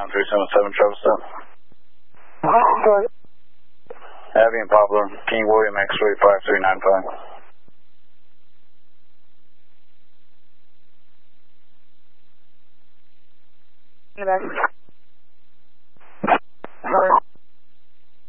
1377 Travis Step. Sorry. Abby and Poplar, King William X-ray 5395. In the back.